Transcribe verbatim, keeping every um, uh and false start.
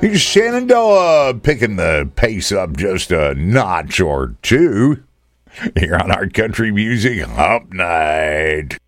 Shenandoah picking the pace up just a notch or two here on our country music Hump Night.